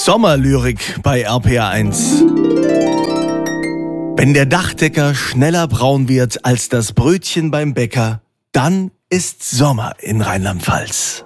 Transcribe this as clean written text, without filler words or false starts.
Sommerlyrik bei RPA 1. Wenn der Dachdecker schneller braun wird als das Brötchen beim Bäcker, dann ist Sommer in Rheinland-Pfalz.